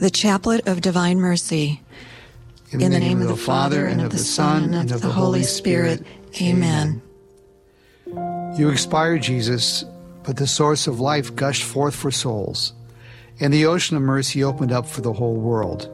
The Chaplet of Divine Mercy. In the name of the Father, and of the Son, and of the Holy Spirit. Amen. You expired, Jesus, but the source of life gushed forth for souls, and the ocean of mercy opened up for the whole world.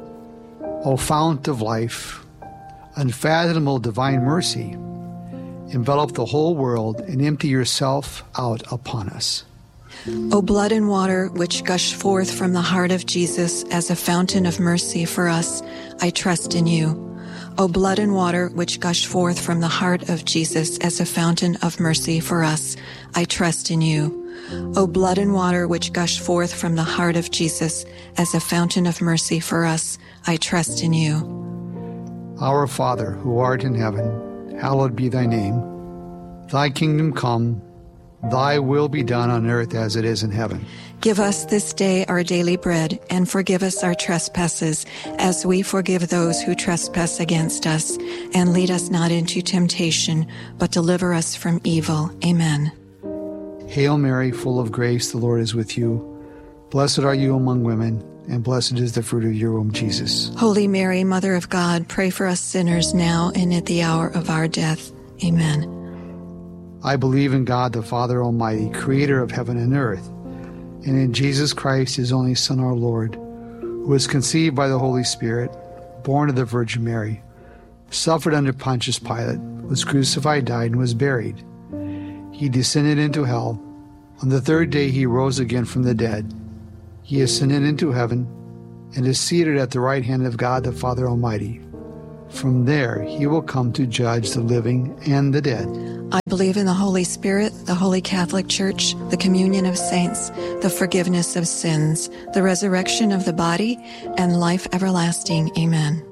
O fount of life, unfathomable divine mercy, envelop the whole world and empty yourself out upon us. O blood and water which gush forth from the heart of Jesus as a fountain of mercy for us, I trust in you. O blood and water which gush forth from the heart of Jesus as a fountain of mercy for us, I trust in you. O blood and water which gush forth from the heart of Jesus as a fountain of mercy for us, I trust in you. Our Father, who art in heaven, hallowed be thy name. Thy kingdom come, thy will be done on earth as it is in heaven. Give us this day our daily bread, and forgive us our trespasses, as we forgive those who trespass against us. And lead us not into temptation, but deliver us from evil. Amen. Hail Mary, full of grace, the Lord is with you. Blessed are you among women, and blessed is the fruit of your womb, Jesus. Holy Mary, Mother of God, pray for us sinners now and at the hour of our death. Amen. I believe in God, the Father Almighty, creator of heaven and earth, and in Jesus Christ, his only Son, our Lord, who was conceived by the Holy Spirit, born of the Virgin Mary, suffered under Pontius Pilate, was crucified, died, and was buried. He descended into hell. On the third day he rose again from the dead. He ascended into heaven and is seated at the right hand of God, the Father Almighty. From there he will come to judge the living and the dead. I believe in the Holy Spirit, the Holy Catholic Church, the communion of saints, the forgiveness of sins, the resurrection of the body, and life everlasting. Amen.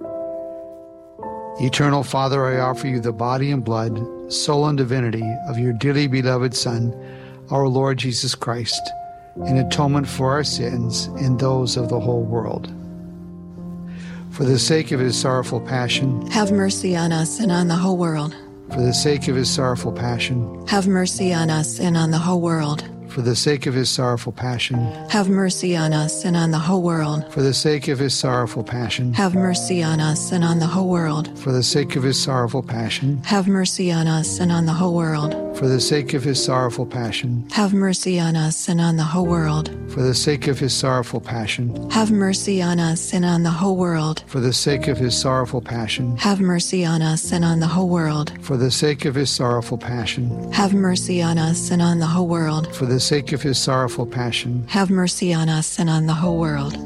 Eternal Father, I offer you the body and blood, soul and divinity of your dearly beloved Son, our Lord Jesus Christ, in atonement for our sins and those of the whole world. For the sake of his sorrowful passion, have mercy on us and on the whole world. For the sake of his sorrowful passion, have mercy on us and on the whole world. For the sake of his sorrowful passion, have mercy on us and on the whole world. For the sake of his sorrowful passion, have mercy on us and on the whole world. For the sake of his sorrowful passion, have mercy on us and on the whole world. For the sake of his sorrowful passion, have mercy on us and on the whole world. For the sake of his sorrowful passion, have mercy on us and on the whole world. For the sake of his sorrowful passion, have mercy on us and on the whole world. For the sake of his sorrowful passion, have mercy on us and on the whole world. For the sake of his sorrowful passion, have mercy on us and on the whole world.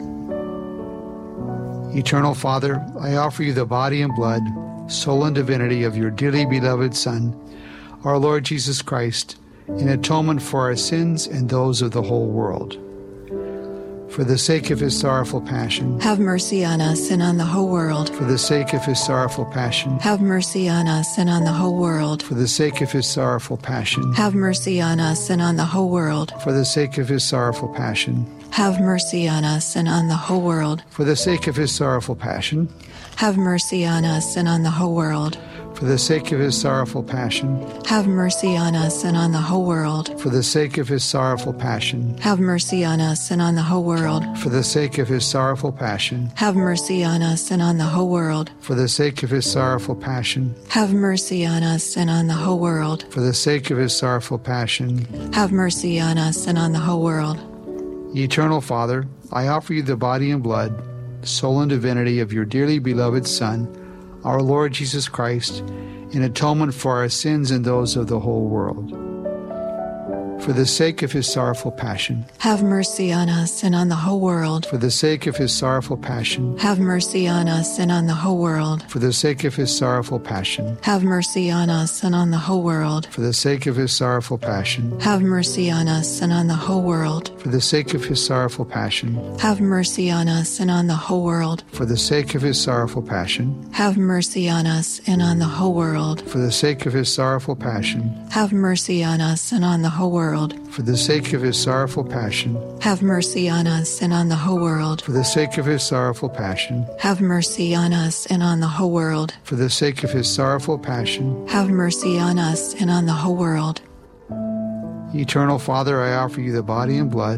Eternal Father, I offer you the body and blood, soul and divinity of your dearly beloved Son, our Lord Jesus Christ, in atonement for our sins and those of the whole world. For the sake of his sorrowful passion, have mercy on us and on the whole world. For the sake of his sorrowful passion, have mercy on us and on the whole world. For the sake of his sorrowful passion, have mercy on us and on the whole world. For the sake of his sorrowful passion, have mercy on us and on the whole world. For the sake of his sorrowful passion, have mercy on us and on the whole world. For the sake of his sorrowful passion, have mercy on us and on the whole world. For the sake of his sorrowful passion, have mercy on us and on the whole world. For the sake of his sorrowful passion, have mercy on us and on the whole world. For the sake of his sorrowful passion, have mercy on us and on the whole world. For the sake of his sorrowful passion, have mercy on us and on the whole world. Eternal Father, I offer you the body and blood, soul and divinity of your dearly beloved Son, our Lord Jesus Christ, in atonement for our sins and those of the whole world. For the sake of his sorrowful passion, have mercy on us and on the whole world. For the sake of his sorrowful passion, have mercy on us and on the whole world. For the sake of his sorrowful passion, have mercy on us and on the whole world. For the sake of his sorrowful passion, have mercy on us and on the whole world. For the sake of his sorrowful passion, have mercy on us and on the whole world. For the sake of his sorrowful passion, have mercy on us and on the whole world. For the sake of his sorrowful passion, have mercy on us and on the whole world. For the sake of his sorrowful passion, have mercy on us and on the whole world. For the sake of his sorrowful passion, have mercy on us and on the whole world. For the sake of his sorrowful passion, have mercy on us and on the whole world. Eternal Father, I offer you the body and blood,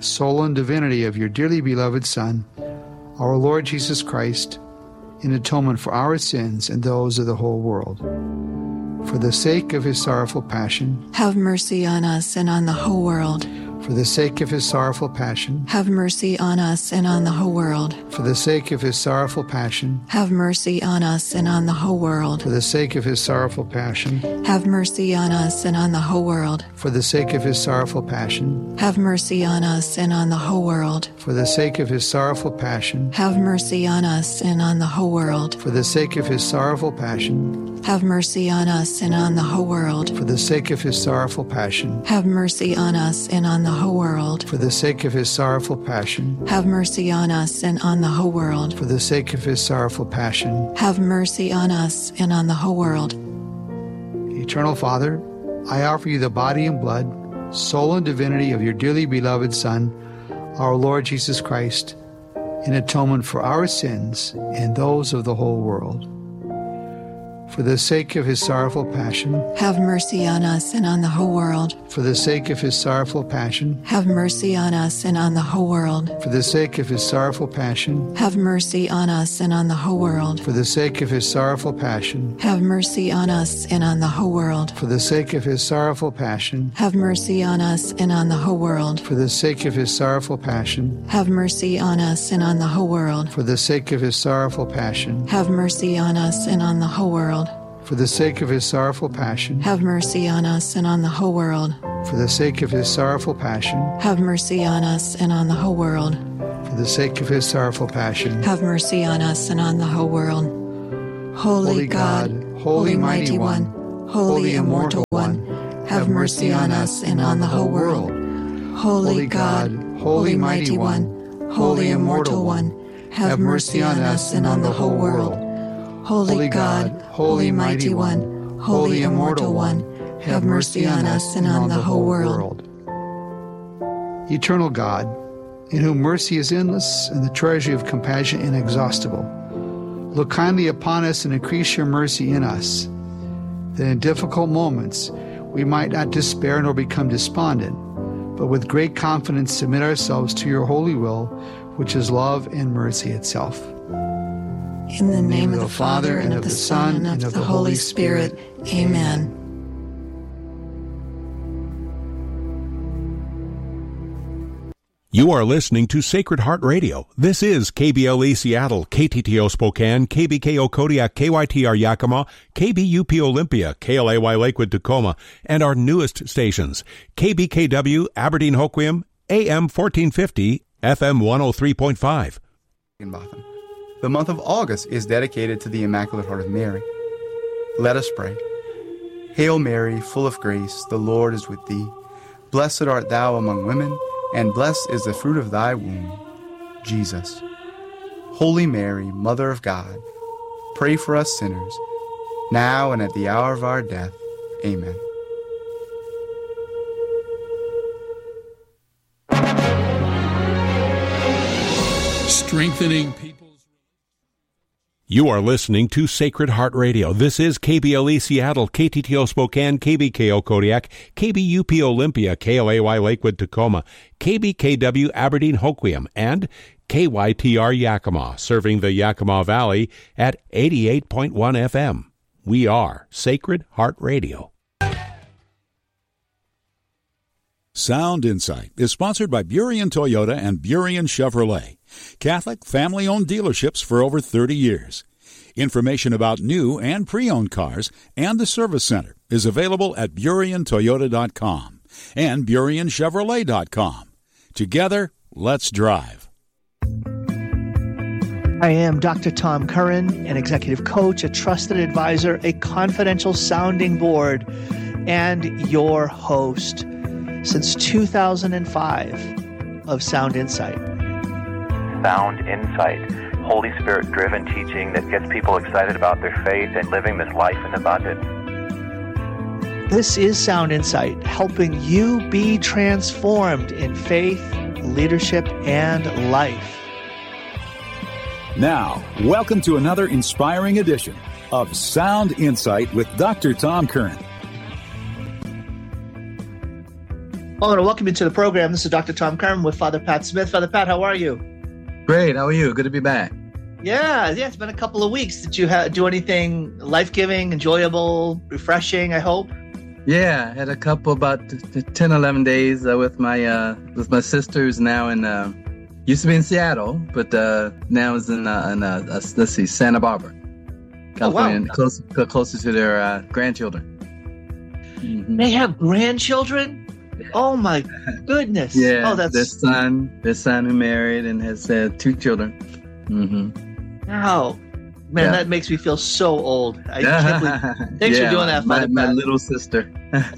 soul, and divinity of your dearly beloved Son, our Lord Jesus Christ, in atonement for our sins and those of the whole world. For the sake of his sorrowful passion, have mercy on us and on the whole world. For the sake of his sorrowful passion, have mercy on us and on the whole world. For the sake of his sorrowful passion, have mercy on us and on the whole world. For the sake of his sorrowful passion, have mercy on us and on the whole world. For the sake of his sorrowful passion, have mercy on us and on the whole world. For the sake of his sorrowful passion, have mercy on us and on the whole world. For the sake of his sorrowful passion, have mercy on us and on the whole world. For the sake of his sorrowful passion, have mercy on us and on the whole world. For the sake of his sorrowful passion, have mercy on us and on the whole world. For the sake of his sorrowful passion, have mercy on us and on the whole world. Eternal Father, I offer you the body and blood, soul and divinity of your dearly beloved Son, our Lord Jesus Christ, in atonement for our sins and those of the whole world. For the sake of his sorrowful passion, have mercy on us and on the whole world. For the sake of his sorrowful passion, have mercy on us and on the whole world. For the sake of his sorrowful passion, have mercy on us and on the whole world. For the sake of his sorrowful passion, have mercy on us and on the whole world. For the sake of his sorrowful passion, have mercy on us and on the whole world. For the sake of his sorrowful passion, have mercy on us and on the whole world. For the sake of his sorrowful passion, have mercy on us and on the whole world. For the sake of his sorrowful passion, have mercy on us and on the whole world. For the sake of his sorrowful passion, have mercy on us and on the whole world. For the sake of his sorrowful passion, have mercy on us and on the whole world. Holy God, Holy Mighty One, Holy Immortal One, have mercy on us and on the whole world. Holy God, Holy Mighty One, Holy Immortal One, have mercy on us and on the whole world. Holy God, Holy Mighty One, Holy Immortal One, have mercy on us and on the whole world. Eternal God, in whom mercy is endless and the treasury of compassion inexhaustible, look kindly upon us and increase your mercy in us, that in difficult moments we might not despair nor become despondent, but with great confidence submit ourselves to your holy will, which is love and mercy itself. In the name of the Father, and of the Son, and of the Holy Spirit. Amen. You are listening to Sacred Heart Radio. This is KBLE Seattle, KTTO Spokane, KBKO Kodiak, KYTR Yakima, KBUP Olympia, KLAY Lakewood Tacoma, and our newest stations, KBKW Aberdeen Hoquiam, AM 1450, FM 103.5. The month of August is dedicated to the Immaculate Heart of Mary. Let us pray. Hail Mary, full of grace, the Lord is with thee. Blessed art thou among women, and blessed is the fruit of thy womb, Jesus. Holy Mary, Mother of God, pray for us sinners, now and at the hour of our death. Amen. Strengthening people's... You are listening to Sacred Heart Radio. This is KBLE Seattle, KTTO Spokane, KBKO Kodiak, KBUP Olympia, KLAY Lakewood Tacoma, KBKW Aberdeen Hoquiam, and KYTR Yakima, serving the Yakima Valley at 88.1 FM. We are Sacred Heart Radio. Sound Insight is sponsored by Burien Toyota and Burien Chevrolet, Catholic family-owned dealerships for over 30 years. Information about new and pre-owned cars and the service center is available at BurienToyota.com and BurienChevrolet.com. Together, let's drive. I am Dr. Tom Curran, an executive coach, a trusted advisor, a confidential sounding board, and your host since 2005 of Sound Insight. Sound Insight, Holy Spirit-driven teaching that gets people excited about their faith and living this life in abundance. This is Sound Insight, helping you be transformed in faith, leadership, and life. Now, welcome to another inspiring edition of Sound Insight with Dr. Tom Curran. I want to welcome you to the program. This is Dr. Tom Curran with Father Pat Smith. Father Pat, how are you? Great. How are you? Good to be back. Yeah. It's been a couple of weeks. Did you do anything life-giving, enjoyable, refreshing, I hope? Yeah, I had a couple about 10, 11 days with my sister who's now used to be in Seattle, but now is in Santa Barbara, California, closer to their grandchildren. Mm-hmm. They have grandchildren? Oh my goodness! Yeah, that's their son who married and has 2 children. Mm-hmm. Wow, man, that makes me feel so old. I can't believe. Thanks for doing that, Father Pat. My little sister.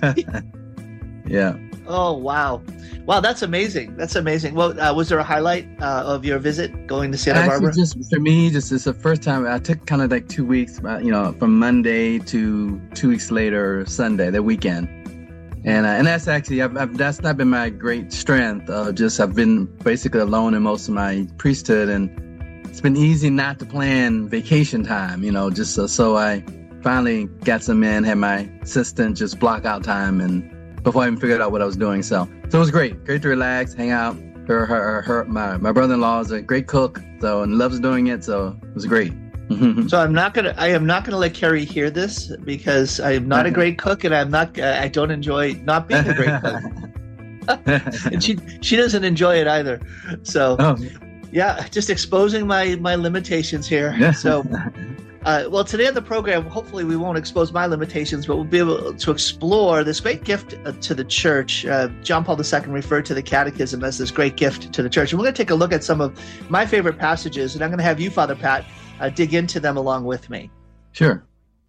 Yeah. Oh wow, that's amazing. That's amazing. Well, was there a highlight of your visit going to Santa Barbara? Just for me, it's the first time. I took kind of like 2 weeks, from Monday to 2 weeks later, Sunday, the weekend. And that's actually, that's not been my great strength. I've been basically alone in most of my priesthood, and it's been easy not to plan vacation time, so I finally got some in, had my assistant just block out time, and before I even figured out what I was doing. So it was great to relax, hang out. My brother-in-law is a great cook, and loves doing it, so it was great. So I am not gonna let Carrie hear this, because I am not a great cook, and I don't enjoy not being a great cook. And she doesn't enjoy it either. So yeah, just exposing my limitations here. So well, today on the program, hopefully we won't expose my limitations, but we'll be able to explore this great gift to the church. John Paul II referred to the Catechism as this great gift to the church. And we're going to take a look at some of my favorite passages, and I'm going to have you, Father Pat, dig into them along with me. Sure.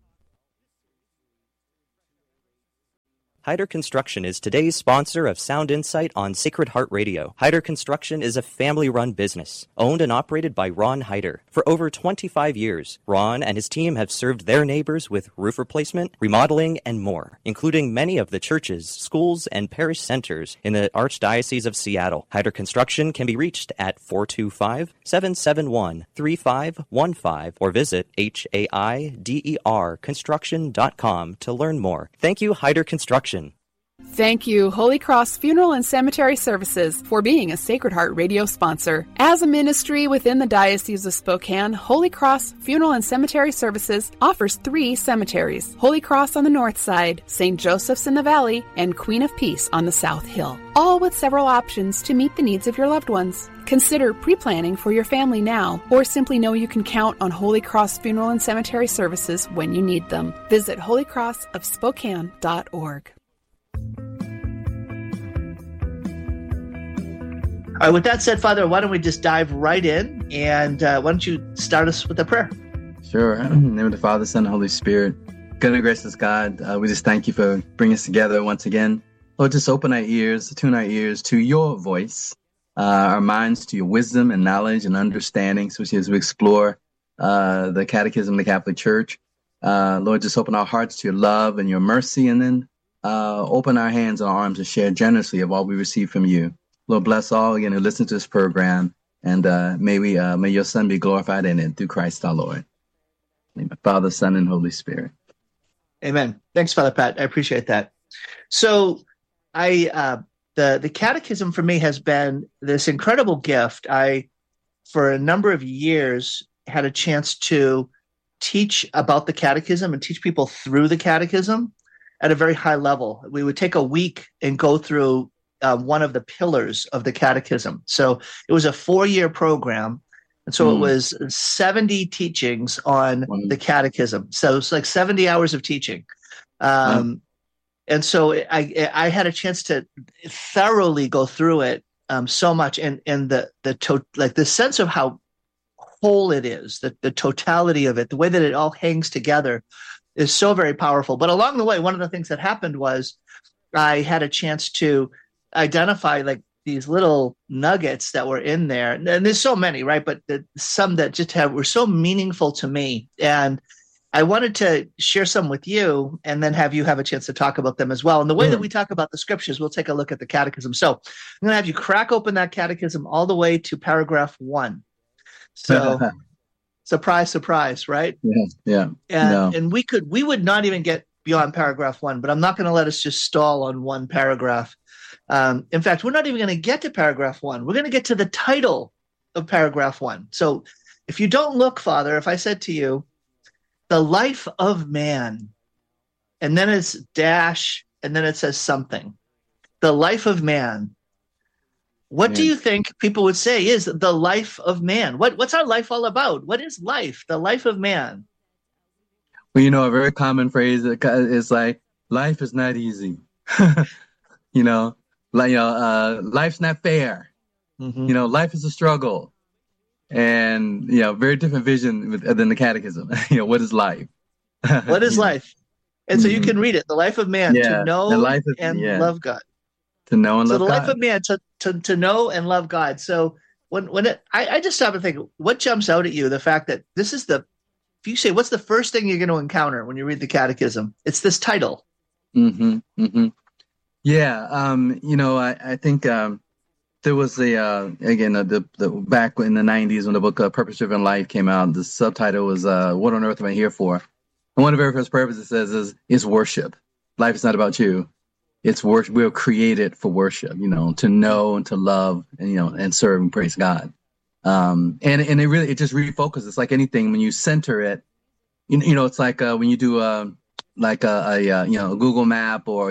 Hyder Construction is today's sponsor of Sound Insight on Sacred Heart Radio. Hyder Construction is a family-run business, owned and operated by Ron Hyder. For over 25 years, Ron and his team have served their neighbors with roof replacement, remodeling, and more, including many of the churches, schools, and parish centers in the Archdiocese of Seattle. Hyder Construction can be reached at 425-771-3515 or visit HAIDERconstruction.com to learn more. Thank you, Hyder Construction. Thank you, Holy Cross Funeral and Cemetery Services, for being a Sacred Heart Radio sponsor. As a ministry within the Diocese of Spokane, Holy Cross Funeral and Cemetery Services offers 3 cemeteries: Holy Cross on the north side, St. Joseph's in the valley, and Queen of Peace on the south hill, all with several options to meet the needs of your loved ones. Consider pre-planning for your family now, or simply know you can count on Holy Cross Funeral and Cemetery Services when you need them. Visit holycrossofspokane.org. All right, with that said, Father, why don't we just dive right in, and why don't you start us with a prayer? Sure. In the name of the Father, Son, and Holy Spirit. Good and gracious God, we just thank you for bringing us together once again. Lord, just open our ears, tune our ears to your voice, our minds to your wisdom and knowledge and understanding, so as we explore the Catechism of the Catholic Church. Lord, just open our hearts to your love and your mercy, and then open our hands and arms and share generously of all we receive from you. Lord, bless all again who listen to this program, and may your Son be glorified in it through Christ our Lord. Amen. Father, Son, and Holy Spirit. Amen. Thanks, Father Pat. I appreciate that. So, the Catechism for me has been this incredible gift. I, for a number of years, had a chance to teach about the Catechism and teach people through the Catechism at a very high level. We would take a week and go through one of the pillars of the Catechism. So it was a 4-year program. And so it was 70 teachings on the Catechism. So it's like 70 hours of teaching. And so I had a chance to thoroughly go through it so much. And the sense of how whole it is, the totality of it, the way that it all hangs together is so very powerful. But along the way, one of the things that happened was I had a chance to identify like these little nuggets that were in there. And there's so many, right? But some that just were so meaningful to me. And I wanted to share some with you and then have you have a chance to talk about them as well. And the way that we talk about the scriptures, we'll take a look at the Catechism. So I'm going to have you crack open that Catechism all the way to paragraph 1. So surprise, surprise, right? Yeah. And we would not even get beyond paragraph 1, but I'm not going to let us just stall on one paragraph. In fact, we're not even going to get to paragraph 1. We're going to get to the title of paragraph 1. So if you don't look, Father, if I said to you, the life of man, and then it's dash, and then it says something. The life of man. What do you think people would say is the life of man? What's our life all about? What is life? The life of man. Well, a very common phrase is like, life is not easy. Life's not fair. Mm-hmm. Life is a struggle. And, very different vision than the catechism. What is life? What is life? And so you can read it. The life of man, to know and love God. To know and love God. So the life of man, to know and love God. So I just stop and think, what jumps out at you? The fact that this is if you say, what's the first thing you're going to encounter when you read the catechism? It's this title. Mm-hmm. Mm-hmm. Yeah. I think there was back in the 90s when the book Purpose Driven Life came out, the subtitle was What on Earth Am I Here For? And one of the very first purposes it says is worship. Life is not about you. It's worship. We're created for worship, to know and to love and serve and praise God. And it just refocuses. It's like anything when you center it, it's like when you do a Google map or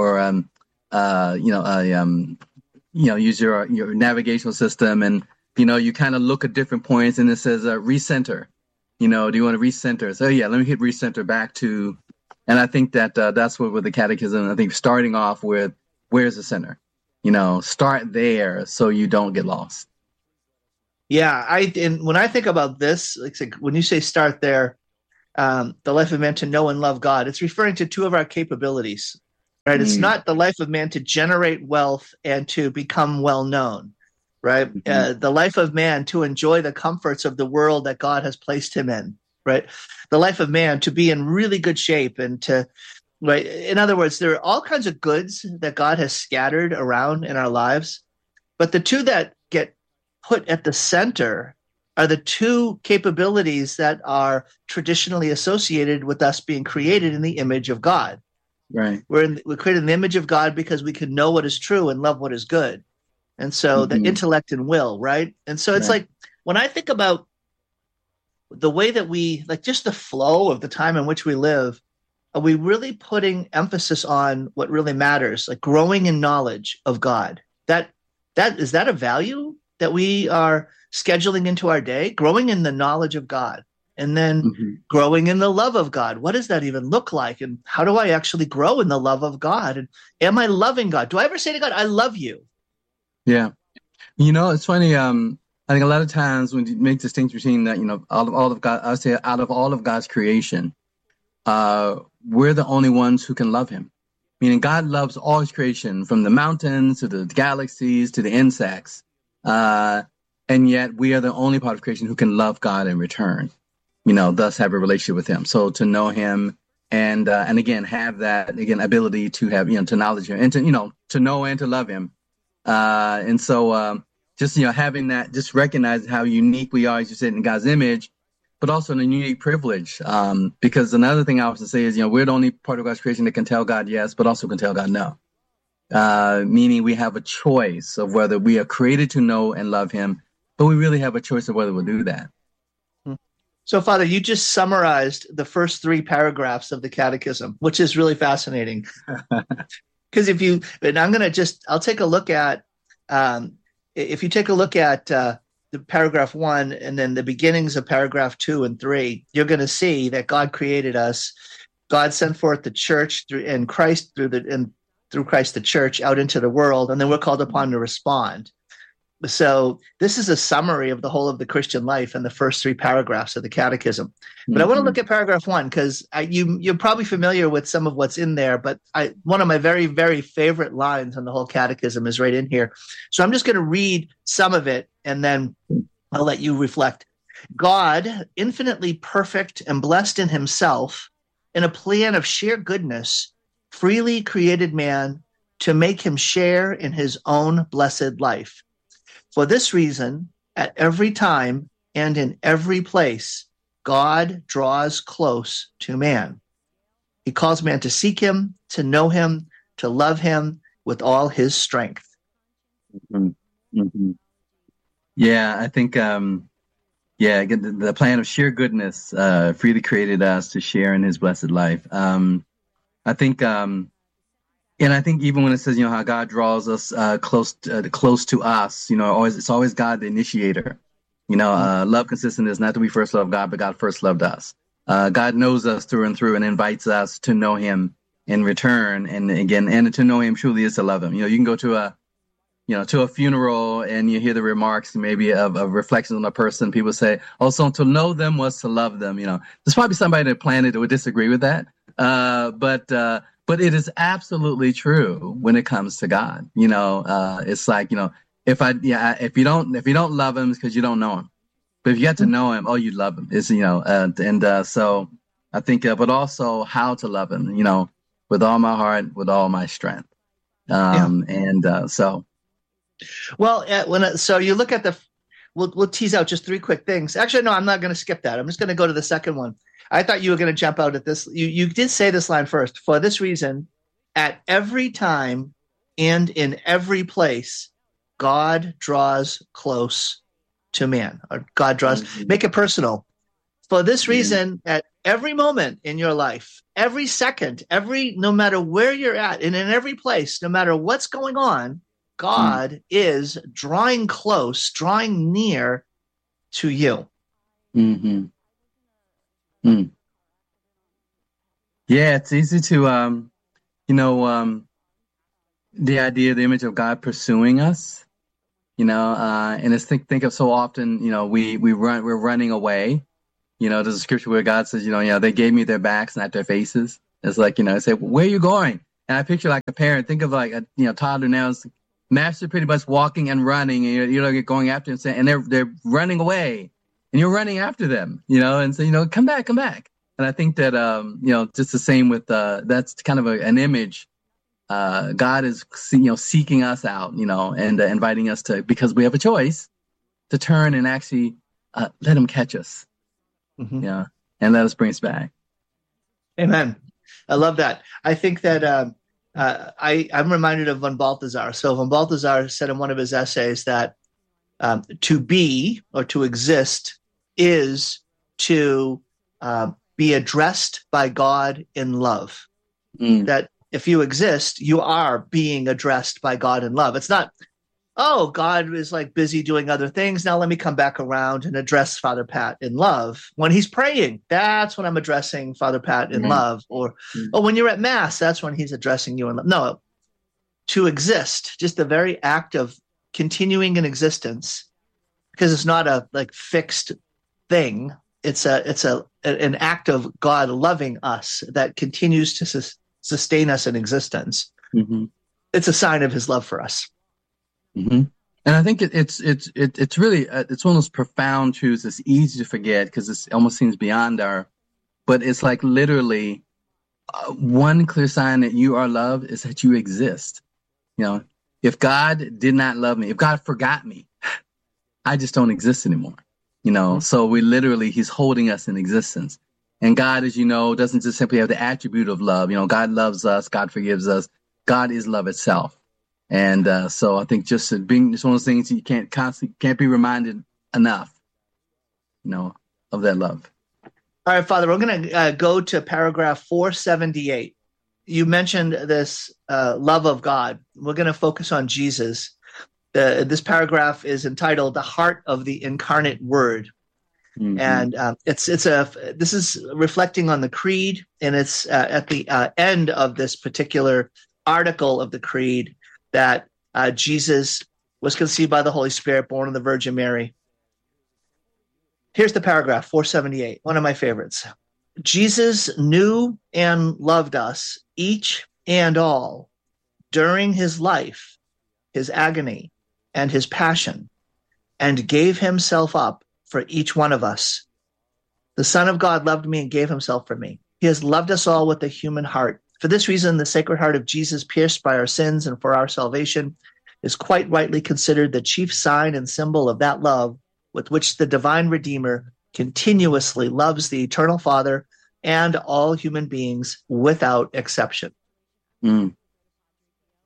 use your navigational system and, you kind of look at different points and it says recenter. Do you want to recenter? So let me hit recenter back to. And I think that that's what with the catechism, I think starting off with, where's the center? Start there so you don't get lost. Yeah, and when I think about this, like when you say start there, the life of man to know and love God, it's referring to two of our capabilities, right? It's not the life of man to generate wealth and to become well known, right? Mm-hmm. The life of man to enjoy the comforts of the world that God has placed him in. Right, the life of man to be in really good shape and to, right. In other words, there are all kinds of goods that God has scattered around in our lives, but the two that get put at the center are the two capabilities that are traditionally associated with us being created in the image of God. Right, we're created in the image of God because we can know what is true and love what is good, and so the intellect and will, right. And so it's like when I think about the way that we just the flow of the time in which we live, are we really putting emphasis on what really matters, like growing in knowledge of God? That is that a value that we are scheduling into our day? Growing in the knowledge of God, and then growing in the love of God. What does that even look like? And how do I actually grow in the love of God? And am I loving God? Do I ever say to God, I love you? Yeah. It's funny. I think a lot of times when you make distinction between that, out of all of God, I would say out of all of God's creation, we're the only ones who can love him. Meaning God loves all his creation, from the mountains to the galaxies to the insects. And yet we are the only part of creation who can love God in return, thus have a relationship with him. So to know him and again, have that, ability to have, to acknowledge him and to know and to love him. And so, just, having that, just recognize how unique we are, as you said, in God's image, but also in a unique privilege. Because another thing I was to say is, we're the only part of God's creation that can tell God yes, but also can tell God no. Meaning we have a choice of whether we are created to know and love him, but we really have a choice of whether we'll do that. So, Father, you just summarized the first 3 paragraphs of the Catechism, which is really fascinating. Because I'll take a look at, if you take a look at the paragraph 1 and then the beginnings of paragraph 2 and 3, you're going to see that God created us. God sent forth the church through Christ the church out into the world, and then we're called upon to respond. So this is a summary of the whole of the Christian life in the first 3 paragraphs of the Catechism. But I want to look at paragraph 1 because you're probably familiar with some of what's in there, but one of my very, very favorite lines on the whole Catechism is right in here. So I'm just going to read some of it, and then I'll let you reflect. God, infinitely perfect and blessed in himself, in a plan of sheer goodness, freely created man to make him share in his own blessed life. For this reason, at every time and in every place, God draws close to man. He calls man to seek him, to know him, to love him, with all his strength. Mm-hmm. Mm-hmm. Yeah, I think, the plan of sheer goodness freely created us to share in his blessed life. I think, and I think even when it says, how God draws us close to us, it's always God the initiator. Love consistent is not that we first loved God, but God first loved us. God knows us through and through and invites us to know him in return. And again, and to know him truly is to love him. You can go to a funeral and you hear the remarks maybe of reflections on a person. People say, so to know them was to love them. There's probably somebody on the planet that would disagree with that. But it is absolutely true when it comes to God. It's like, if you don't love him, it's because you don't know him. But if you get to know him, you love him. It's, so I think, but also how to love him, with all my heart, with all my strength. So. Well, so you look at we'll tease out just three quick things. Actually, no, I'm not going to skip that. I'm just going to go to the second one. I thought you were going to jump out at this. You did say this line first. For this reason, at every time and in every place, God draws close to man. Or God draws, make it personal. For this reason, at every moment in your life, every second, no matter where you're at, and in every place, no matter what's going on, God is drawing close, drawing near to you. Mm-hmm. Mm. Yeah, it's easy to, the idea, the image of God pursuing us, and it's think of so often, we're running away. There's a scripture where God says, they gave me their backs, not their faces. It's like, I say, where are you going? And I picture like a parent, think of like a toddler now is master pretty much walking and running, and you're going after him, and they're running away, and you're running after them, and so come back. And I think that just the same with that's kind of an image. God is seeking us out, and inviting us to, because we have a choice to turn and actually let him catch us, and let us bring us back. Amen. I love that. I think that. I'm reminded of von Balthasar. So von Balthasar said in one of his essays that to be or to exist is to be addressed by God in love. That if you exist, you are being addressed by God in love. It's not, God is like busy doing other things. Now let me come back around and address Father Pat in love. When he's praying, that's when I'm addressing Father Pat in love. Or when you're at Mass, that's when he's addressing you in love. No, to exist, just the very act of continuing in existence, because it's not a fixed thing. It's an act of God loving us that continues to sustain us in existence. Mm-hmm. It's a sign of his love for us. Mm-hmm. And I think it's really it's one of those profound truths. It's easy to forget because it almost seems beyond but it's like literally one clear sign that you are loved is that you exist. If God did not love me, if God forgot me, I just don't exist anymore. So he's holding us in existence. And God, as you know, doesn't just simply have the attribute of love. God loves us. God forgives us. God is love itself. And so I think just being it's one of those things you can't be reminded enough, of that love. All right, Father, we're going to go to paragraph 478. You mentioned this love of God. We're going to focus on Jesus. This paragraph is entitled "The Heart of the Incarnate Word," and this is reflecting on the Creed, and it's at the end of this particular article of the Creed that Jesus was conceived by the Holy Spirit, born of the Virgin Mary. Here's the paragraph, 478, one of my favorites. Jesus knew and loved us, each and all, during his life, his agony, and his passion, and gave himself up for each one of us. The Son of God loved me and gave himself for me. He has loved us all with a human heart. For this reason, the Sacred Heart of Jesus, pierced by our sins and for our salvation, is quite rightly considered the chief sign and symbol of that love with which the divine Redeemer continuously loves the Eternal Father and all human beings without exception.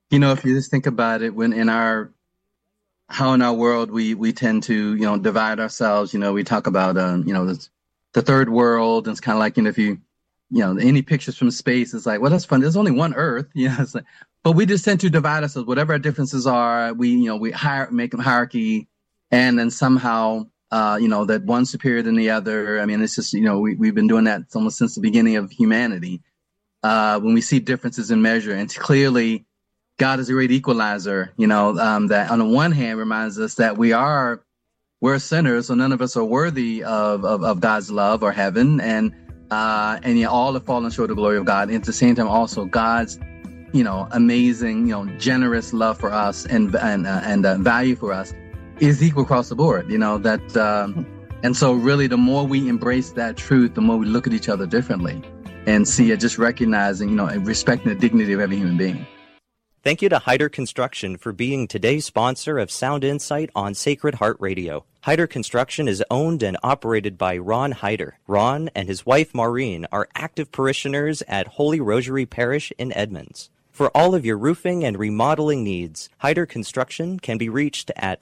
If you just think about it, how in our world we tend to, divide ourselves, we talk about, the third world. And it's kind of like, if you, any pictures from space, it's like, well, that's fun. There's only one Earth. It's like, but we just tend to divide ourselves, whatever our differences are. We make them hierarchy, and then somehow, that one's superior than the other. I mean, it's just, we've been doing that almost since the beginning of humanity. When we see differences in measure, and clearly God is a great equalizer, that on the one hand reminds us that we're sinners, so none of us are worthy of God's love or heaven. And yet all have fallen short of the glory of God. And at the same time, also God's, amazing, generous love for us and value for us is equal across the board, and so really the more we embrace that truth, the more we look at each other differently and see it, just recognizing, and respecting the dignity of every human being. Thank you to Hyder Construction for being today's sponsor of Sound Insight on Sacred Heart Radio. Hyder Construction is owned and operated by Ron Hyder. Ron and his wife Maureen are active parishioners at Holy Rosary Parish in Edmonds. For all of your roofing and remodeling needs, Hyder Construction can be reached at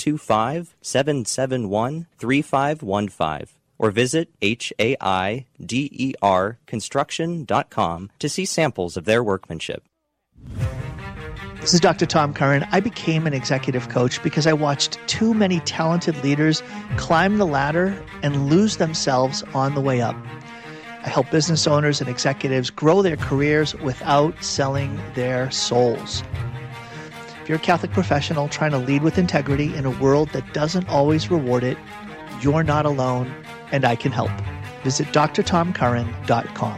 425-771-3515 or visit HAIDERconstruction.com to see samples of their workmanship. This is Dr. Tom Curran. I became an executive coach because I watched too many talented leaders climb the ladder and lose themselves on the way up. I help business owners and executives grow their careers without selling their souls. If you're a Catholic professional trying to lead with integrity in a world that doesn't always reward it, you're not alone, and I can help. Visit drtomcurran.com.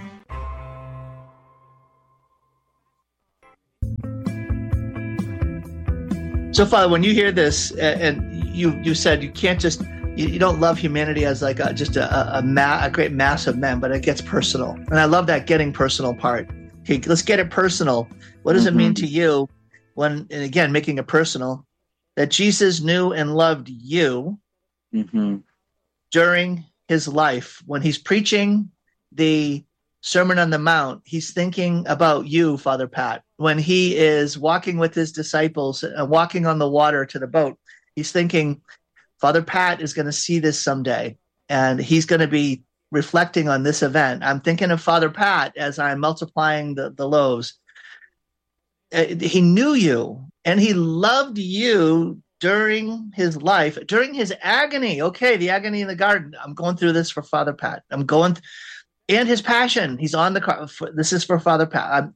So, Father, when you hear this, and you said you can't just, you don't love humanity as like just a great mass of men, but it gets personal. And I love that getting personal part. Okay, let's get it personal. What does it mean to you when, and again, making it personal, that Jesus knew and loved you during his life? When he's preaching the Sermon on the Mount, he's thinking about you, Father Pat. When he is walking with his disciples, walking on the water to the boat, he's thinking, Father Pat is going to see this someday, and he's going to be reflecting on this event. I'm thinking of Father Pat as I'm multiplying the loaves. He knew you, and he loved you during his life, during his agony. Okay, the agony in the garden. I'm going through this for Father Pat. And his passion. He's on the cross. This is for Father Pat.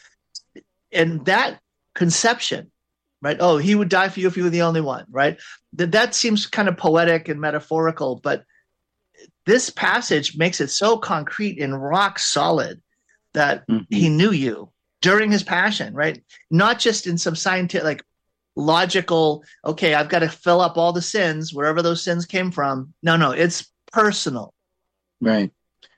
And that conception, right? Oh, he would die for you if you were the only one, right? That seems kind of poetic and metaphorical, but this passage makes it so concrete and rock solid that he knew you during his passion, right? Not just in some scientific, like logical, okay, I've got to fill up all the sins, wherever those sins came from. No, it's personal. Right.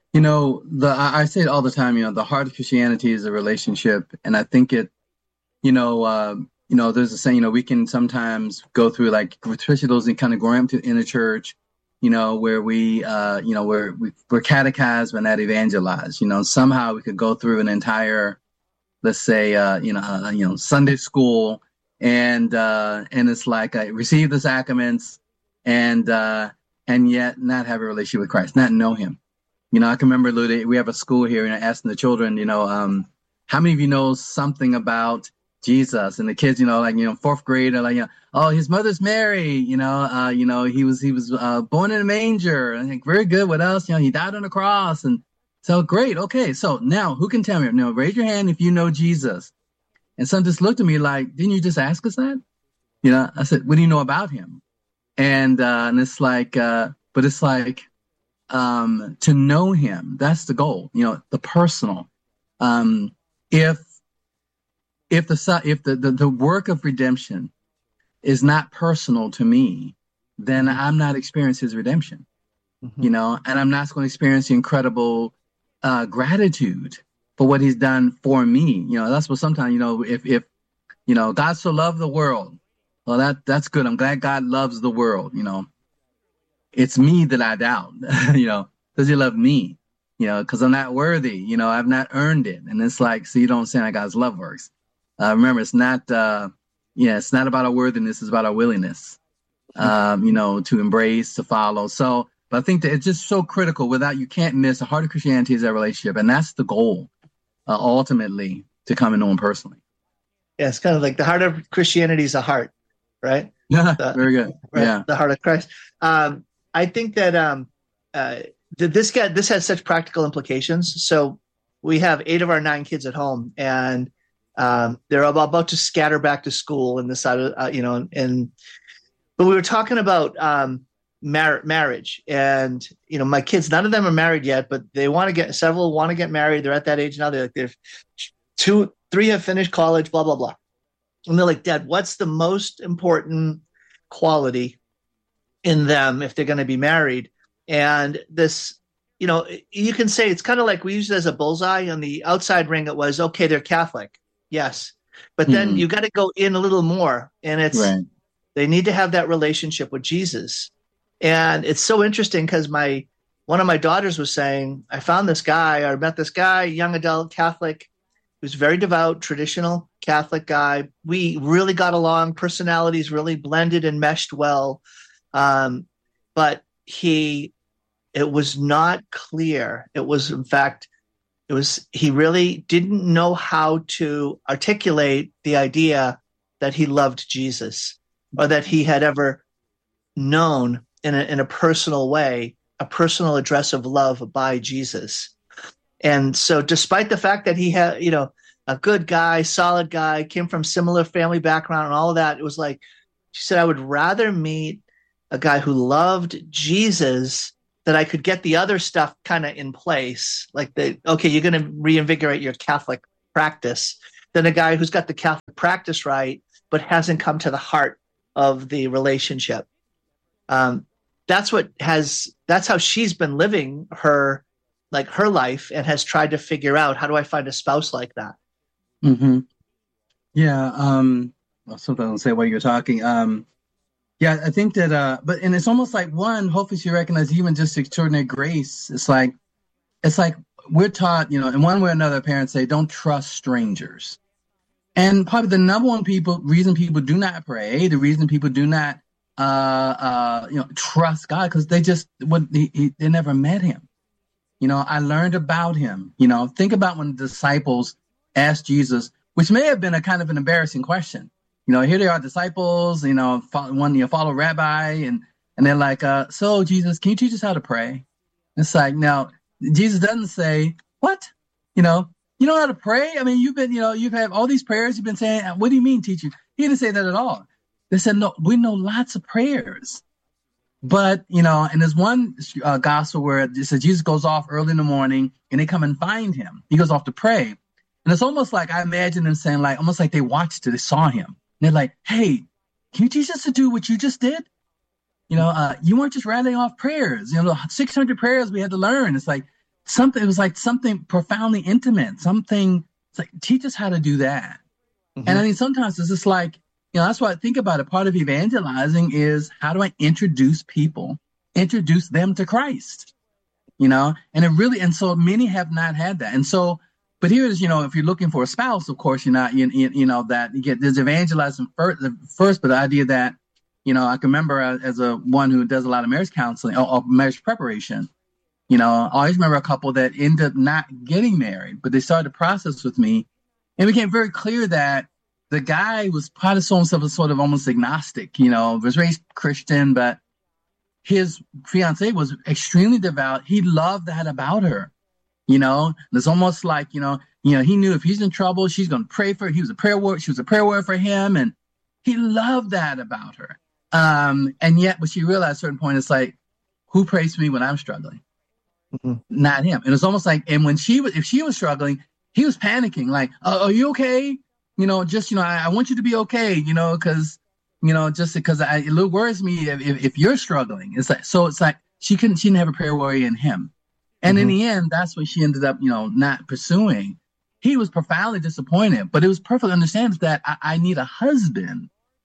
I say it all the time, the heart of Christianity is a relationship. And I think it, there's a saying, we can sometimes go through, like, especially those that kind of growing up in the church, where we're catechized but not evangelized. Somehow we could go through an entire, let's say, Sunday school, and it's like I receive the sacraments, and yet not have a relationship with Christ, not know him. I can remember, Lou, we have a school here, and asking the children, how many of you know something about Jesus? And the kids, fourth grade, are like, oh, his mother's Mary. He was born in a manger. And I think, very good. What else? He died on the cross. And so, great. Okay, so now who can tell me? Raise your hand if you know Jesus. And some just looked at me like, didn't you just ask us that? I said, what do you know about him? And it's like, but it's like, to know him, that's the goal, the personal. If the work of redemption is not personal to me, then I'm not experiencing his redemption, and I'm not going to experience the incredible gratitude for what he's done for me. That's what sometimes, if God so loved the world, well, that's good. I'm glad God loves the world. It's me that I doubt, does he love me? Because I'm not worthy, I've not earned it. And it's like, so you don't understand how God's love works. Remember, it's not about our worthiness, it's about our willingness, to embrace, to follow. So, but I think that it's just so critical. You can't miss the heart of Christianity is that relationship. And that's the goal, ultimately, to come and know him personally. Yeah, it's kind of like the heart of Christianity is a heart, right? Yeah, very good. Right? Yeah, the heart of Christ. I think that this has such practical implications. So we have 8 of our 9 kids at home, and they're about to scatter back to school in the side of but we were talking about marriage, and my kids, none of them are married yet, but several want to get married. They're at that age now. They're 2, 3 have finished college, blah blah blah, and they're like, Dad, what's the most important quality in them if they're going to be married? And this, you can say it's kind of like we use it as a bullseye. On the outside ring, it was, okay, they're Catholic. Yes. But then you got to go in a little more, and it's right. They need to have that relationship with Jesus. And it's so interesting because one of my daughters was saying, I met this guy, young adult Catholic, who's very devout, traditional Catholic guy. We really got along, personalities really blended and meshed well. But it was not clear. It was, in fact, he really didn't know how to articulate the idea that he loved Jesus, or that he had ever known in a personal way, a personal address of love by Jesus. And so despite the fact that he had, a good guy, solid guy, came from similar family background and all of that, it was like, she said, I would rather meet a guy who loved Jesus, that I could get the other stuff kind of in place, like you're going to reinvigorate your Catholic practice, than a guy who's got the Catholic practice right, but hasn't come to the heart of the relationship. That's how she's been living her life, and has tried to figure out, how do I find a spouse like that? Mm-hmm. Yeah. Something I'll say while you're talking. Yeah, I think that, and it's almost like hopefully she recognizes even just extraordinary grace. It's like we're taught, in one way or another, parents say, don't trust strangers. And probably the number one reason people do not pray, the reason people do not, trust God, because they never met him. I learned about him. Think about when the disciples asked Jesus, which may have been a kind of an embarrassing question. Here they are, disciples, follow rabbi, and they're like, so Jesus, can you teach us how to pray? It's like, now, Jesus doesn't say, what? You know how to pray? I mean, you've had all these prayers you've been saying. What do you mean, teacher? He didn't say that at all. They said, no, we know lots of prayers. But, and there's one gospel where it says Jesus goes off early in the morning and they come and find him. He goes off to pray. And it's almost like, I imagine them saying, almost like they watched it, they saw him. And they're like, hey, can you teach us to do what you just did? You weren't just rattling off prayers. 600 prayers we had to learn. It was like something profoundly intimate, it's like, teach us how to do that. Mm-hmm. And I mean, sometimes it's just like, that's why I think about it. Part of evangelizing is, how do I introduce them to Christ? And so many have not had that. And so, but here's, if you're looking for a spouse, of course, you're not, that you get, there's evangelizing first, but the idea that, I can remember as one who does a lot of marriage counseling or marriage preparation, I always remember a couple that ended up not getting married, but they started the process with me, and it became very clear that the guy was probably himself as sort of almost agnostic, was raised Christian, but his fiancée was extremely devout. He loved that about her. It's almost like, he knew if he's in trouble, she's going to pray for her. She was a prayer warrior for him. And he loved that about her. And yet, but she realized at a certain point, it's like, who prays for me when I'm struggling? Mm-hmm. Not him. And it's almost like, and if she was struggling, he was panicking, like, are you okay? I want you to be okay, because, just because it worries me if you're struggling. It's like she didn't have a prayer warrior in him. And in the end, that's what she ended up, not pursuing. He was profoundly disappointed, but it was perfectly understandable that I need a husband,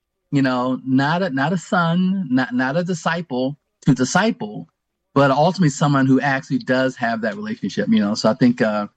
not a son, not a disciple to disciple, but ultimately someone who actually does have that relationship, So I think,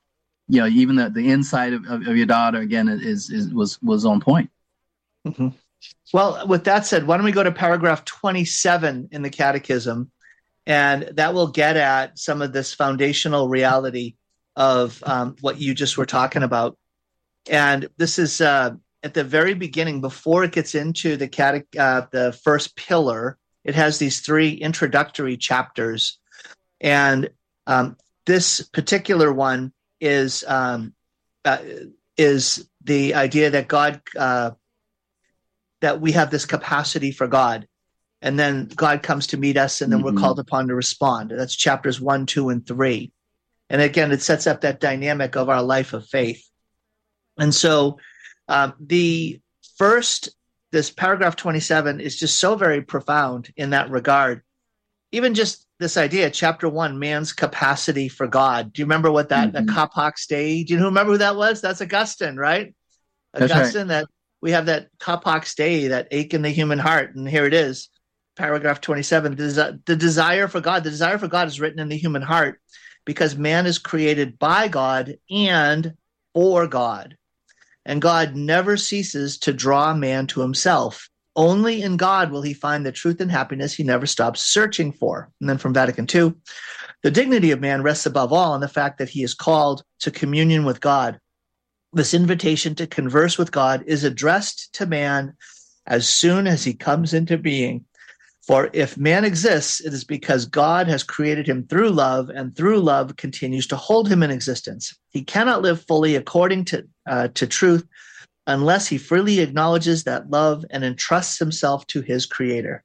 even the insight of your daughter again was on point. Mm-hmm. Well, with that said, why don't we go to paragraph 27 in the Catechism, and that will get at some of this foundational reality of what you just were talking about. And this is at the very beginning, before it gets into the first pillar. It has these 3 introductory chapters, and this particular one is the idea that God. That we have this capacity for God, and then God comes to meet us, and then we're called upon to respond. That's chapters 1, 2, and 3. And again, it sets up that dynamic of our life of faith. And so this paragraph 27 is just so very profound in that regard. Even just this idea, chapter 1, man's capacity for God. Do you remember what that Capax Dei? Do you remember who that was? That's Augustine, right? That's Augustine, right. That we have that Capax Dei, that ache in the human heart. And here it is, paragraph 27. The desire for God. The desire for God is written in the human heart because man is created by God and for God. And God never ceases to draw man to himself. Only in God will he find the truth and happiness he never stops searching for. And then from Vatican II, the dignity of man rests above all on the fact that he is called to communion with God. This invitation to converse with God is addressed to man as soon as he comes into being. For if man exists, it is because God has created him through love, and through love continues to hold him in existence. He cannot live fully according to truth unless he freely acknowledges that love and entrusts himself to his Creator.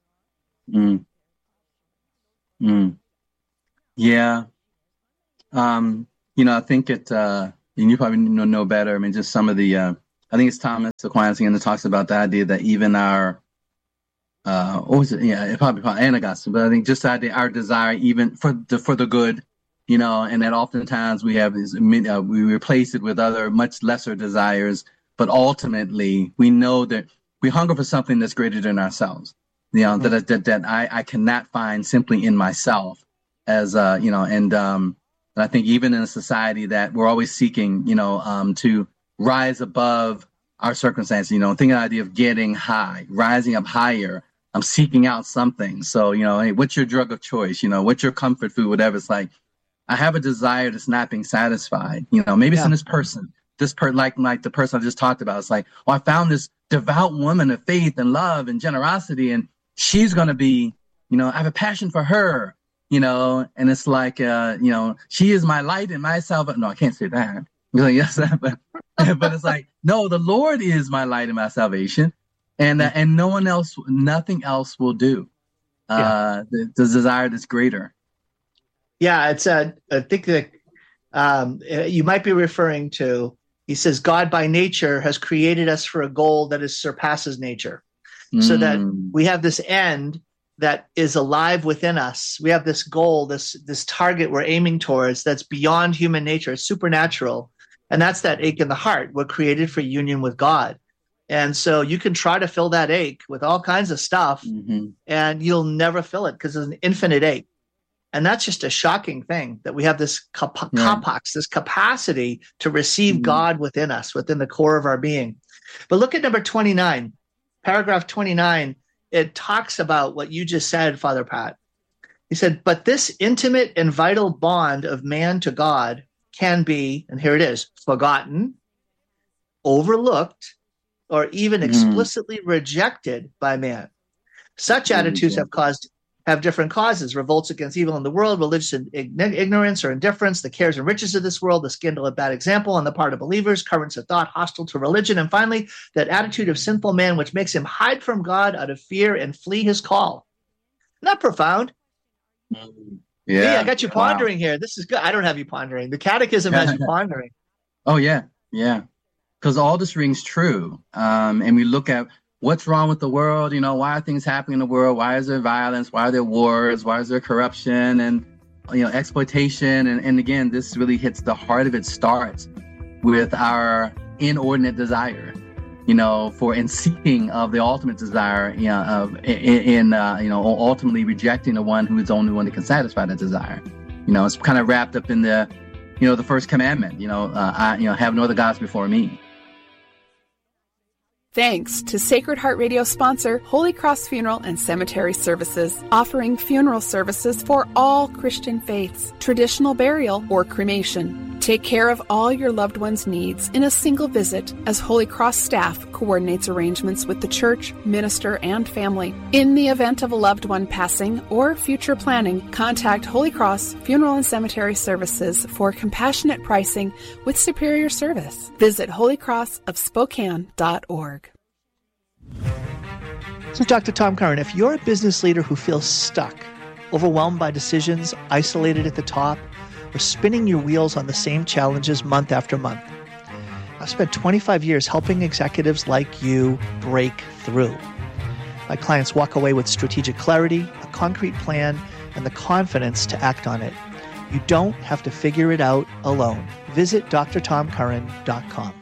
Yeah. I think it. And you probably know better. I mean, just some of the, I think it's Thomas Aquinas again that talks about the idea that even our, what was it? Yeah, probably Augustine, but I think just the idea, our desire, even for the good, and that oftentimes we have this, we replace it with other much lesser desires, but ultimately we know that we hunger for something that's greater than ourselves, that I cannot find simply in myself as, and I think even in a society that we're always seeking, to rise above our circumstances, thinking the idea of getting high, rising up higher. I'm seeking out something. So, hey, what's your drug of choice? What's your comfort food, whatever. It's like, I have a desire that's not being satisfied. Maybe it's in this person, like the person I just talked about. It's like, I found this devout woman of faith and love and generosity, and she's going to be, I have a passion for her. And it's like, she is my light and my salvation. No, I can't say that. Yes, but it's like, no, the Lord is my light and my salvation, and nothing else will do. The desire that's greater. Yeah, it's I think that you might be referring to. He says, God by nature has created us for a goal that surpasses nature, so that we have this end that is alive within us. We have this goal, this target we're aiming towards that's beyond human nature. It's supernatural. And that's that ache in the heart. We're created for union with God. And so you can try to fill that ache with all kinds of stuff, and you'll never fill it because it's an infinite ache. And that's just a shocking thing, that we have this capax, this capacity to receive God within us, within the core of our being. But look at number 29, paragraph 29. It talks about what you just said, Father Pat. He said, but this intimate and vital bond of man to God can be, and here it is, forgotten, overlooked, or even explicitly rejected by man. Such attitudes have different causes: revolts against evil in the world, religious ignorance or indifference, the cares and riches of this world, the scandal of bad example on the part of believers, currents of thought hostile to religion, and finally, that attitude of sinful man which makes him hide from God out of fear and flee his call. Not profound. Yeah, I got you pondering here. This is good. I don't have you pondering. The Catechism has you pondering. Oh, yeah. Because all this rings true. And we look at what's wrong with the world. Why are things happening in the world? Why is there violence? Why are there wars? Why is there corruption and, exploitation? And again, this really hits the heart of it. Starts with our inordinate desire, for in seeking of the ultimate desire, ultimately rejecting the one who is the only one that can satisfy that desire. It's kind of wrapped up in the the first commandment, have no other gods before me. Thanks to Sacred Heart Radio sponsor Holy Cross Funeral and Cemetery Services, offering funeral services for all Christian faiths, traditional burial or cremation. Take care of all your loved ones' needs in a single visit as Holy Cross staff coordinates arrangements with the church, minister, and family. In the event of a loved one passing or future planning, contact Holy Cross Funeral and Cemetery Services for compassionate pricing with superior service. Visit holycrossofspokane.org. This is Dr. Tom Curran. If you're a business leader who feels stuck, overwhelmed by decisions, isolated at the top, or spinning your wheels on the same challenges month after month, I've spent 25 years helping executives like you break through. My clients walk away with strategic clarity, a concrete plan, and the confidence to act on it. You don't have to figure it out alone. Visit drtomcurran.com.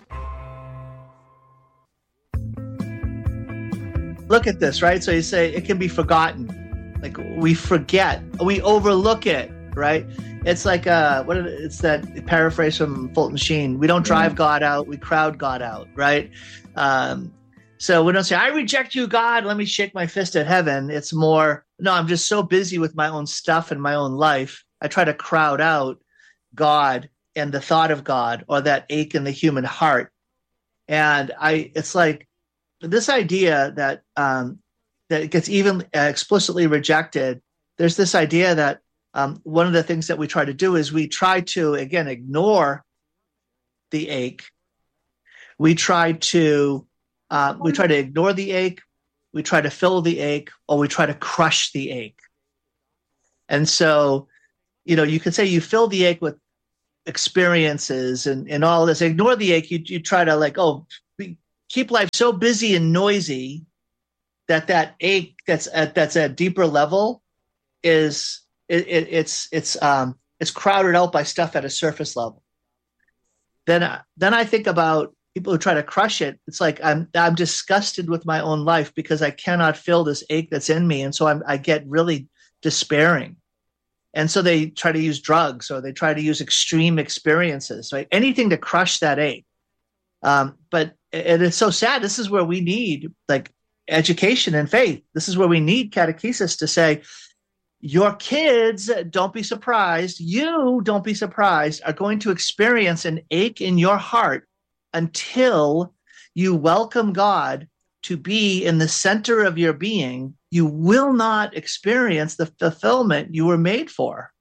Look at this, right? So you say it can be forgotten. Like we forget, we overlook it, right? It's like it's that paraphrase from Fulton Sheen. We don't drive God out, we crowd God out, right? So we don't say, I reject you, God, let me shake my fist at heaven. It's more, no, I'm just so busy with my own stuff and my own life. I try to crowd out God and the thought of God or that ache in the human heart. And it's like this idea that that gets even explicitly rejected. There's this idea that one of the things that we try to do is we try to, again, ignore the ache. We try to ignore the ache. We try to fill the ache, or we try to crush the ache. And so, you could say you fill the ache with experiences and all this. Ignore the ache. You try to keep life so busy and noisy that ache that's at a deeper level is it's crowded out by stuff at a surface level. Then I think about people who try to crush it. It's like I'm disgusted with my own life because I cannot fill this ache that's in me, and so I get really despairing. And so they try to use drugs, or they try to use extreme experiences, right? Anything to crush that ache. But it's so sad. This is where we need education and faith. This is where we need catechesis to say, your kids, don't be surprised, you don't be surprised, are going to experience an ache in your heart until you welcome God to be in the center of your being. You will not experience the fulfillment you were made for.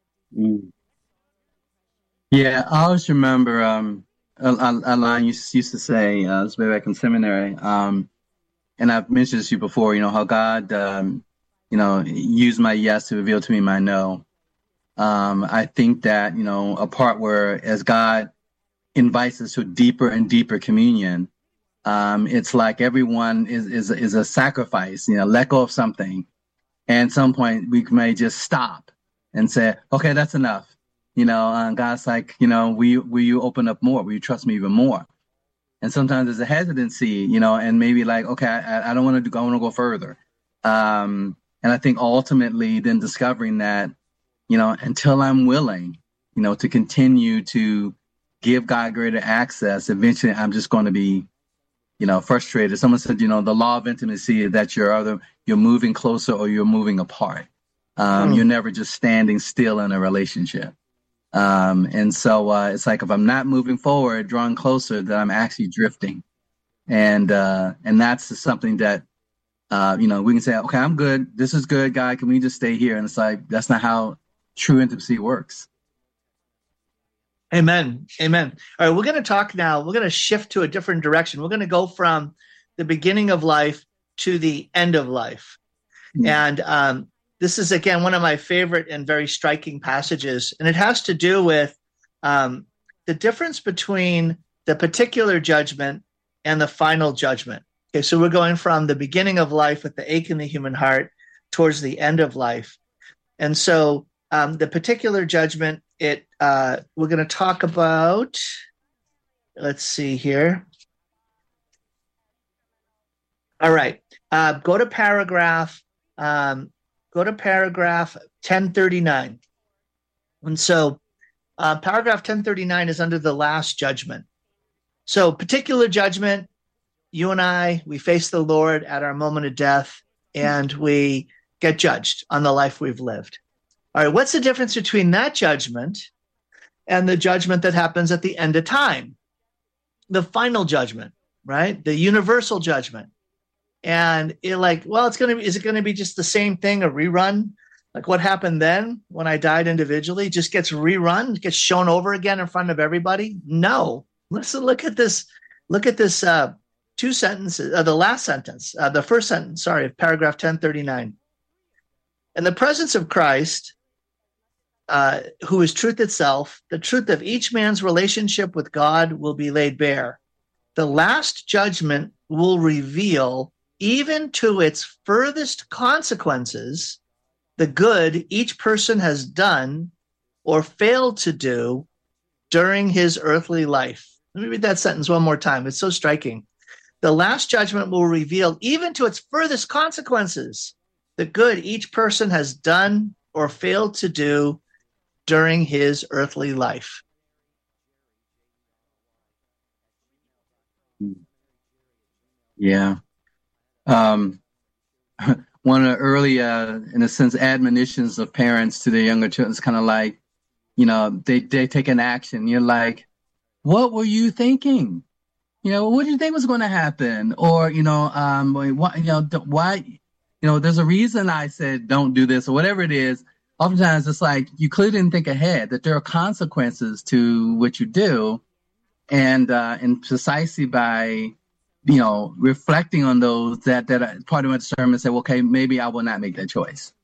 Yeah, I always remember a line you used to say, this way back in seminary, and I've mentioned this to you before, how God, used my yes to reveal to me my no. I think that, a part where as God invites us to deeper and deeper communion, it's like everyone is a sacrifice, let go of something. And at some point we may just stop and say, okay, that's enough. God's like, will you open up more? Will you trust me even more? And sometimes there's a hesitancy, and maybe okay, I don't want to I want to go further. And I think ultimately then discovering that, until I'm willing, to continue to give God greater access, eventually I'm just going to be, frustrated. Someone said, the law of intimacy is that you're moving closer or you're moving apart. You're never just standing still in a relationship. And so it's like if I'm not moving forward, drawing closer, then I'm actually drifting. And that's something that, we can say, okay, I'm good. This is good, God. Can we just stay here? And it's like, that's not how true intimacy works. Amen. Amen. All right, we're going to talk now. We're going to shift to a different direction. We're going to go from the beginning of life to the end of life. Mm-hmm. And this is, again, one of my favorite and very striking passages. And it has to do with the difference between the particular judgment and the final judgment. Okay, so we're going from the beginning of life with the ache in the human heart towards the end of life. And so the particular judgment, we're going to talk about, let's see here. All right, go to paragraph 1039. And so Paragraph 1039 is under the last judgment. So particular judgment, you and I, we face the Lord at our moment of death, and we get judged on the life we've lived. All right, what's the difference between that judgment and the judgment that happens at the end of time? The final judgment, right? The universal judgment. And is it going to be just the same thing, a rerun? Like what happened then when I died individually just gets rerun, gets shown over again in front of everybody? No. Look at this two sentences, the last sentence, the first sentence, of paragraph 1039. In the presence of Christ, who is truth itself, the truth of each man's relationship with God will be laid bare. The last judgment will reveal, even to its furthest consequences, the good each person has done or failed to do during his earthly life. Let me read that sentence one more time. It's so striking. The last judgment will reveal, even to its furthest consequences, the good each person has done or failed to do during his earthly life. Yeah. One of the early, in a sense, admonitions of parents to their younger children is kind of like, they take an action. You're like, what were you thinking? What did you think was going to happen? Or, why, there's a reason I said don't do this or whatever it is. Oftentimes it's like you clearly didn't think ahead, that there are consequences to what you do. And precisely by, reflecting on those, that part of my discernment said, okay, maybe I will not make that choice.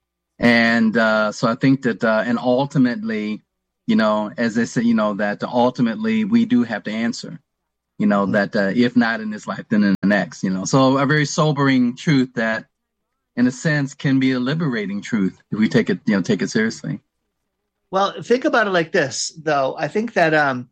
And so I think that, and ultimately, as they say, that ultimately we do have to answer, that if not in this life, then in the next, So a very sobering truth that, in a sense, can be a liberating truth if we take it seriously. Well, think about it like this, though. I think that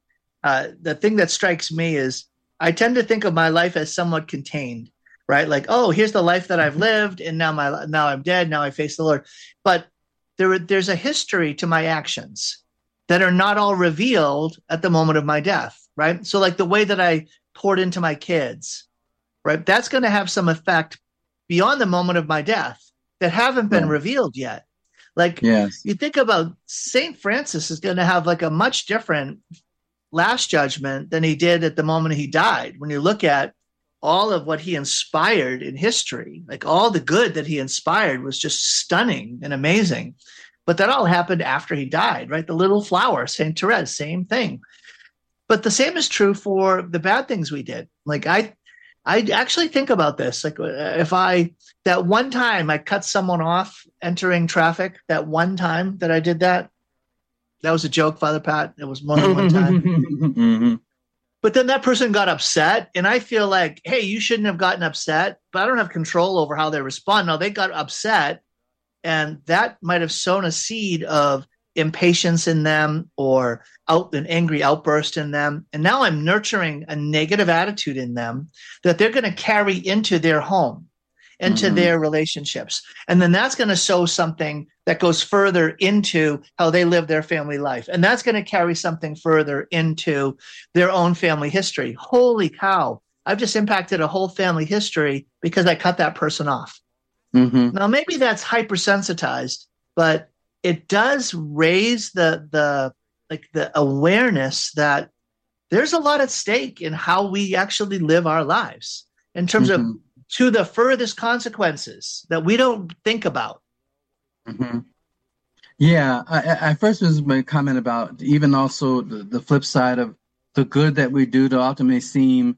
the thing that strikes me is I tend to think of my life as somewhat contained, right? Like, oh, here's the life that I've lived, and now I'm dead. Now I face the Lord. But there's a history to my actions that are not all revealed at the moment of my death, right? So like the way that I poured into my kids, right? That's going to have some effect beyond the moment of my death that haven't been revealed yet. Like, yes. You think about St. Francis is going to have like a much different last judgment than he did at the moment he died. When you look at all of what he inspired in history, like all the good that he inspired was just stunning and amazing. But that all happened after he died, right? The little flower, St. Therese, same thing. But the same is true for the bad things we did. Like I actually think about this. Like that one time I cut someone off entering traffic, that one time that I did that was a joke, Father Pat. It was more than one time. Mm-hmm. But then that person got upset, and I feel like, hey, you shouldn't have gotten upset, but I don't have control over how they respond. No, they got upset, and that might have sown a seed of impatience in them or an angry outburst in them. And now I'm nurturing a negative attitude in them that they're going to carry into their home, into their relationships. And then that's going to sow something that goes further into how they live their family life. And that's going to carry something further into their own family history. Holy cow. I've just impacted a whole family history because I cut that person off. Mm-hmm. Now, maybe that's hypersensitized, but it does raise the awareness that there's a lot at stake in how we actually live our lives in terms of to the furthest consequences that we don't think about. Mm-hmm. Yeah, I first was my comment about even also the flip side of the good that we do to ultimately seem,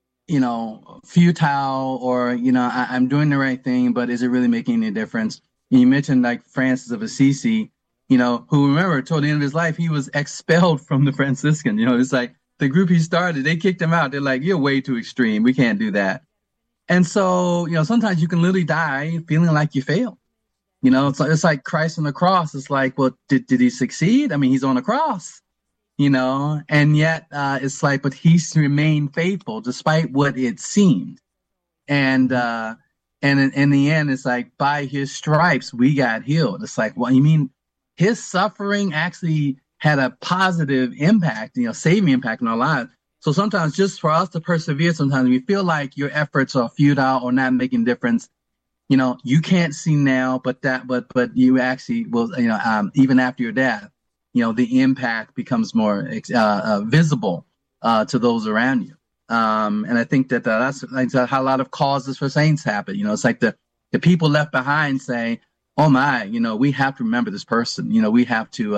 futile or, I'm doing the right thing, but is it really making any difference? And you mentioned like Francis of Assisi, who remember toward the end of his life, he was expelled from the Franciscan. It's like the group he started, they kicked him out. They're like, you're way too extreme. We can't do that. And so, sometimes you can literally die feeling like you failed. It's like Christ on the cross. It's like, well, did he succeed? I mean, he's on the cross, and yet it's like, but he's remained faithful despite what it seemed. And in the end, it's like by his stripes, we got healed. It's like, well, you mean his suffering actually had a positive impact, saving impact in our lives. So sometimes just for us to persevere, sometimes we feel like your efforts are futile or not making difference. You can't see now, but you actually will, even after your death, the impact becomes more visible to those around you. And I think that's how a lot of causes for saints happen. It's like the people left behind say, oh my, we have to remember this person. We have to.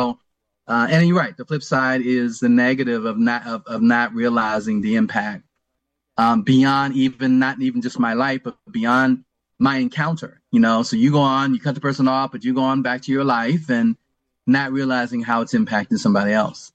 And you're right. The flip side is the negative of not realizing the impact beyond not even just my life, but beyond my encounter. So you go on, you cut the person off, but you go on back to your life and not realizing how it's impacting somebody else.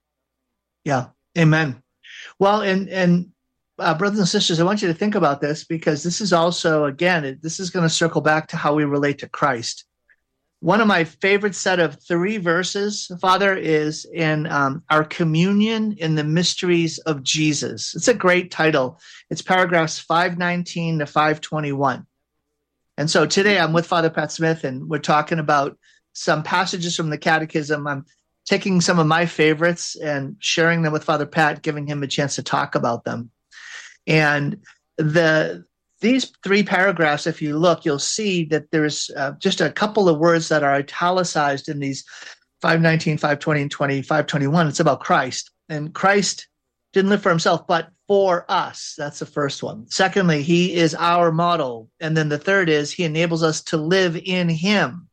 Yeah. Amen. Well, and brothers and sisters, I want you to think about this, because this is also, again, this is going to circle back to how we relate to Christ. One of my favorite set of 3 verses, Father, is in our communion in the mysteries of Jesus. It's a great title. It's paragraphs 519 to 521. And so today I'm with Father Pat Smith, and we're talking about some passages from the Catechism. I'm taking some of my favorites and sharing them with Father Pat, giving him a chance to talk about them. And these 3 paragraphs, if you look, you'll see that there's just a couple of words that are italicized in these 519, 520, and 521. It's about Christ. And Christ didn't live for himself, but for us. That's the first one. Secondly, he is our model. And then the third is he enables us to live in him.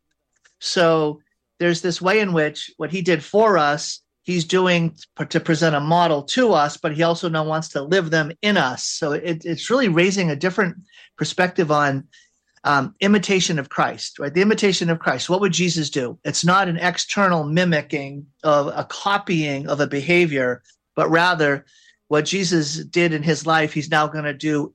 So there's this way in which what he did for us, he's doing to present a model to us, but he also now wants to live them in us. So it's really raising a different perspective on imitation of Christ, right? The imitation of Christ. What would Jesus do? It's not an external mimicking of a copying of a behavior, but rather what Jesus did in his life, he's now going to do